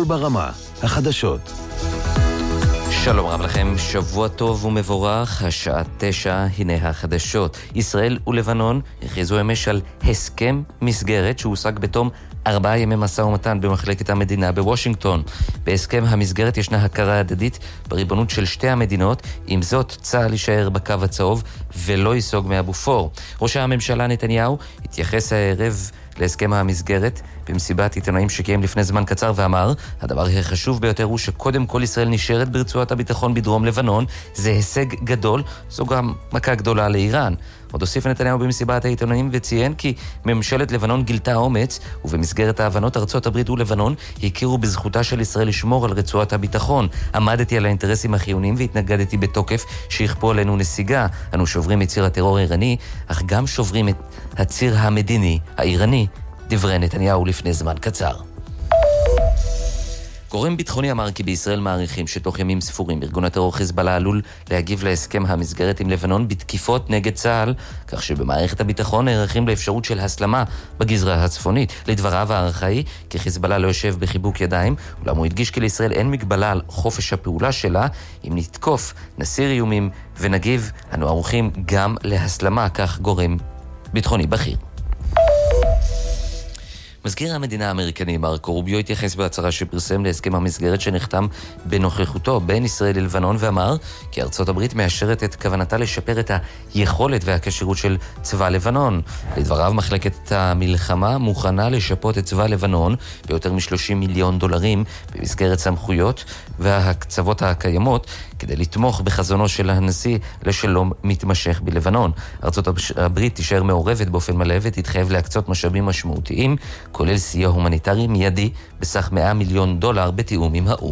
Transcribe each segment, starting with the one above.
ברמה, החדשות. שלום רב לכם, שבוע טוב ומבורך, השעה 9, הנה החדשות. ישראל ולבנון הכריזו אמש על הסכם מסגרת שהושג בתום 4 ימי משא ומתן במחלקת המדינה בוושינגטון. בהסכם המסגרת ישנה הכרה הדדית בריבונות של שתי המדינות, עם זאת צה"ל יישאר בקו הצהוב ולא ייסוג מאבופור. ראש הממשלה נתניהו התייחס הערב להסכם המסגרת במסיבת עיתונאים שקיים לפני זמן קצר ואמר, הדבר החשוב ביותר הוא שקודם כל ישראל נשארת ברצועת הביטחון בדרום לבנון, זה הישג גדול, זו גם מכה גדולה לאיראן. עוד הוסיף נתניהו במסיבת העיתונאים וציין כי ממשלת לבנון גילתה אומץ, ובמסגרת ההבנות ארצות הברית ולבנון הכירו בזכותה של ישראל לשמור על רצועת הביטחון. עמדתי על האינטרסים החיוניים והתנגדתי בתוקף שיכפו עלינו נסיגה. אנו שוברים את ציר הטרור האיראני, אך גם שוברים את הציר המדיני האיראני, דברי נתניהו לפני זמן קצר. גורם ביטחוני אמר כי בישראל מעריכים שתוך ימים ספורים ארגון הטרור חיזבאללה עלול להגיב להסכם המסגרת עם לבנון בתקיפות נגד צה"ל, כך שבמערכת הביטחון נערכים לאפשרות של הסלמה בגזרה הצפונית. לדבריו הערכה היא כי חיזבאללה לא יושב בחיבוק ידיים, אולם הוא הדגיש כי לישראל אין מגבלה על חופש הפעולה שלה. אם נתקוף, נסיר איומים ונגיב, אנו ערוכים גם להסלמה, כך גורם ביטחוני בכיר. מזכיר המדינה האמריקני מרקו רוביו התייחס בהצהרה שפרסם להסכם המסגרת שנחתם בנוכחותו בין ישראל ללבנון, ואמר כי ארצות הברית מאשרת את כוונתה לשפר את היכולת והכשירות של צבא לבנון. לדבריו, מחלקת המלחמה מוכנה לשפות את צבא לבנון ביותר מ$30 מיליון במסגרת סמכויות וההקצבות הקיימות כדי לתמוך בחזונו של הנשיא לשלום מתמשך בלבנון. ארצות הברית תישאר מעורבת באופן מלא ותתחייב להקצות משאבים משמעותיים, כולל סיוע הומניטרי מיידי בסך $100 מיליון בתיאום עם האו"ם.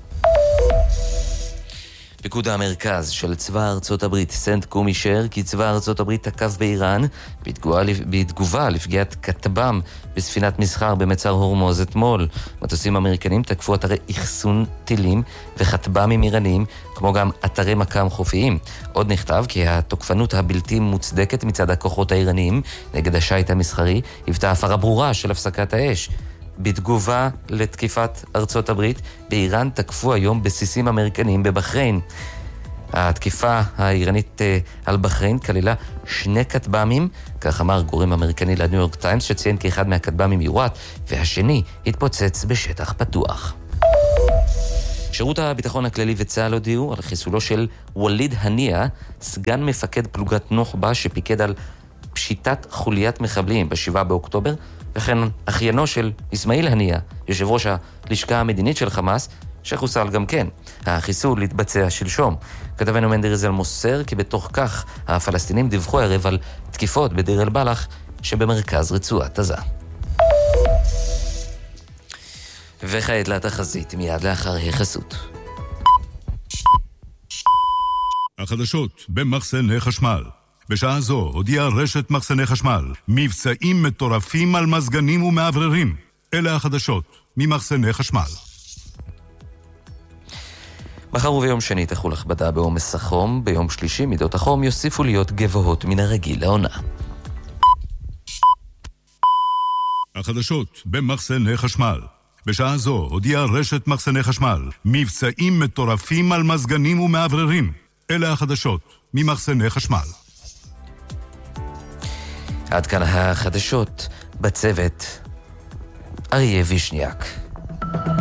פיקוד המרכז של צבא ארצות הברית סנטקום אישר כי צבא ארצות הברית תקף באיראן בתגובה לפגיעת כטב"ם בספינת מסחר במצר הורמוז אתמול. מטוסים אמריקנים תקפו אתרי אחסון טילים וכטב"מים איראנים, כמו גם אתרי מקם חופיים. עוד נכתב כי התוקפנות הבלתי מוצדקת מצד הכוחות האיראניים נגד השייט המסחרי היוותה הפרה ברורה של הפסקת האש. בתגובה לתקיפת ארצות הברית, באיראן תקפו היום בסיסים אמריקנים בבחריין. התקיפה האיראנית על בחריין כללה 2 כטב"מים, כך אמר גורם אמריקני לניו יורק טיימס, שציין כי אחד מהכטב"מים יורט והשני התפוצץ בשטח פתוח. שירות הביטחון הכללי וצה"ל הודיעו על חיסולו של וליד הנייה, סגן מפקד פלוגת נוח'בה שפיקד על פשיטת חוליית מחבלים ב7 באוקטובר, וכן אחיינו של אסמאעיל הנייה, יושב ראש הלשכה המדינית של חמאס, שחוסל גם כן. החיסול התבצע שלשום. כתבנו מנדריזל מוסר כי בתוך כך הפלסטינים דיווחו ערב על תקיפות בדיר אל-בלח שבמרכז רצועת עזה. וכעת לתחזית מיד לאחר החסות. החדשות במחסני חשמל. בשעה זו הודיעה רשת מחסני חשמל מבצעים מטורפים על מזגנים ומעבררים. אלה החדשות ממחסני חשמל. מחר וביום שני תחול הכבדה בעומס החום, ביום שלישי מידות החום יוסיפו להיות גבוהות מן הרגיל לעונה. החדשות במחסני חשמל. בשעה זו הודיעה רשת מחסני חשמל מבצעים מטורפים על מזגנים ומעבררים. אלה החדשות ממחסני חשמל. עד כאן החדשות, בצוות אריה וישניאק.